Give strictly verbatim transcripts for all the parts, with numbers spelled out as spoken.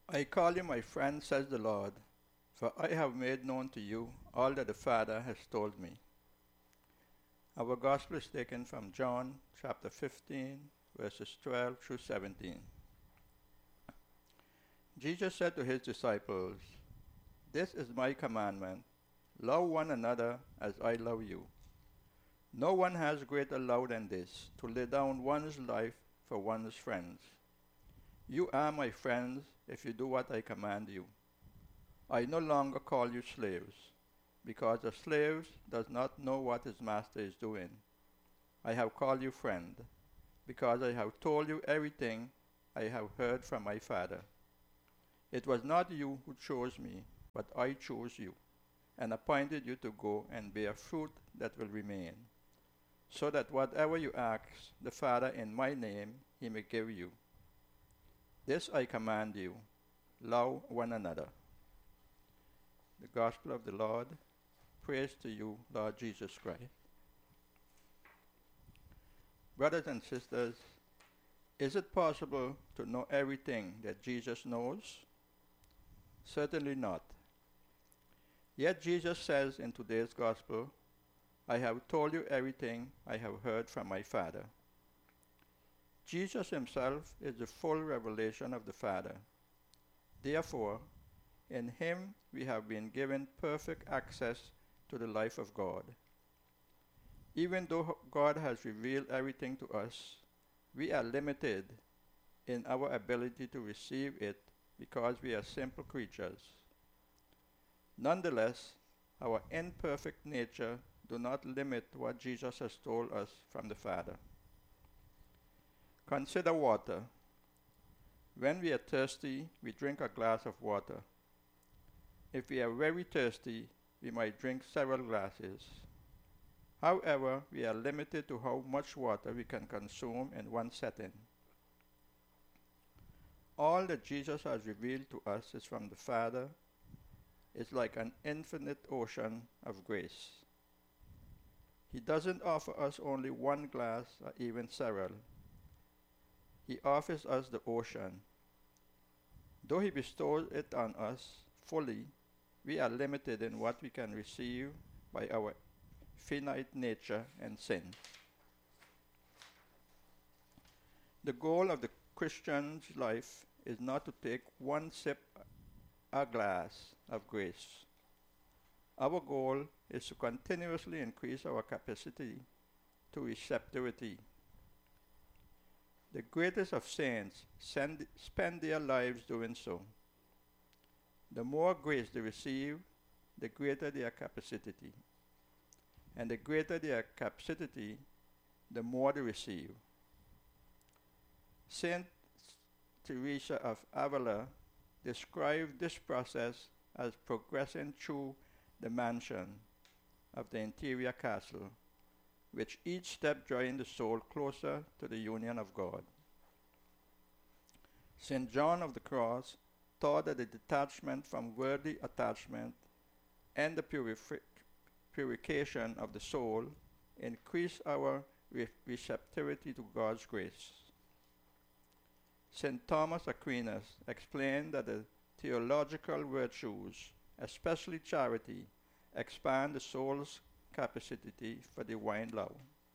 I call you my friend, says the Lord, for I have made known to you all that the Father has told me. Our gospel is taken from John chapter fifteen, verses twelve through seventeen. Jesus said to his disciples, "This is my commandment, love one another as I love you. No one has greater love than this, to lay down one's life for one's friends. You are my friends if you do what I command you. I no longer call you slaves, because a slave does not know what his master is doing. I have called you friend, because I have told you everything I have heard from my Father. It was not you who chose me, but I chose you, and appointed you to go and bear fruit that will remain, so that whatever you ask the Father in my name, he may give you. This I command you, love one another." The Gospel of the Lord. Praise to you, Lord Jesus Christ. Brothers and sisters, is it possible to know everything that Jesus knows? Certainly not. Yet Jesus says in today's Gospel, "I have told you everything I have heard from my Father." Jesus himself is the full revelation of the Father. Therefore, in him we have been given perfect access to the life of God. Even though God has revealed everything to us, we are limited in our ability to receive it because we are simple creatures. Nonetheless, our imperfect nature do not limit what Jesus has told us from the Father. Consider water. When we are thirsty, we drink a glass of water. If we are very thirsty, we might drink several glasses. However, we are limited to how much water we can consume in one setting. All that Jesus has revealed to us is from the Father. It's like an infinite ocean of grace. He doesn't offer us only one glass or even several. He offers us the ocean. Though he bestows it on us fully, we are limited in what we can receive by our finite nature and sin. The goal of the Christian's life is not to take one sip a glass of grace. Our goal is to continuously increase our capacity to receptivity. The greatest of saints send, spend their lives doing so. The more grace they receive, the greater their capacity. And the greater their capacity, the more they receive. Saint Teresa of Avila described this process as progressing through the mansion of the interior castle, which each step drawing the soul closer to the union of God. Saint John of the Cross taught that the detachment from worldly attachment and the purifi- purification of the soul increase our re- receptivity to God's grace. Saint Thomas Aquinas explained that the theological virtues, especially charity, expand the soul's capacity for divine love.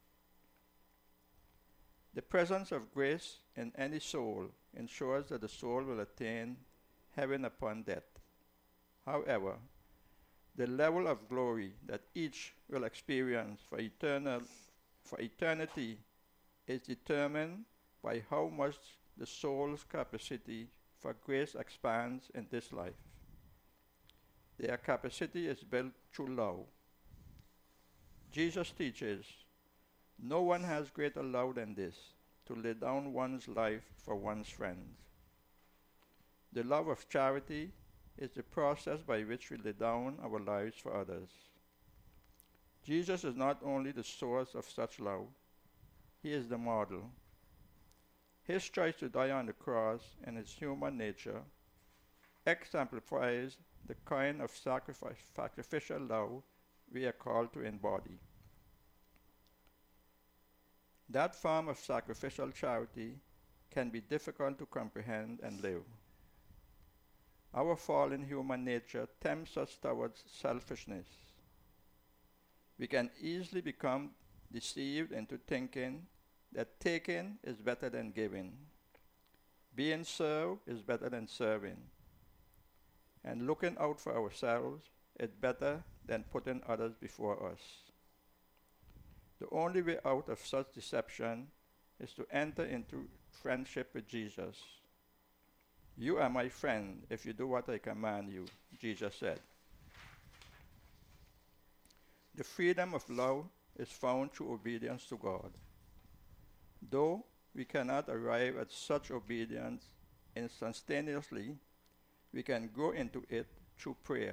The presence of grace in any soul ensures that the soul will attain heaven upon death. However, the level of glory that each will experience for eternal for eternity is determined by how much the soul's capacity for grace expands in this life. Their capacity is built through love. Jesus teaches, "No one has greater love than this, to lay down one's life for one's friends." The love of charity is the process by which we lay down our lives for others. Jesus is not only the source of such love, he is the model. His choice to die on the cross in his human nature exemplifies the kind of sacrifice, sacrificial love we are called to embody. That form of sacrificial charity can be difficult to comprehend and live. Our fallen human nature tempts us towards selfishness. We can easily become deceived into thinking that taking is better than giving. Being served is better than serving. And looking out for ourselves is better than putting others before us. The only way out of such deception is to enter into friendship with Jesus. You are my friend if you do what I command you, Jesus said. The freedom of love is found through obedience to God. Though we cannot arrive at such obedience instantaneously, we can grow into it through prayer.